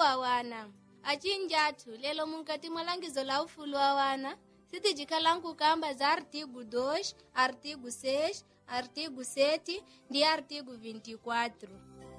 wa wana. Achinjatu, lelo munkati mwalangizo la ufulu wa wana. Siti jikalanku kamba za artigo 2, artigo 6, artigo 7 ndi artigo 24.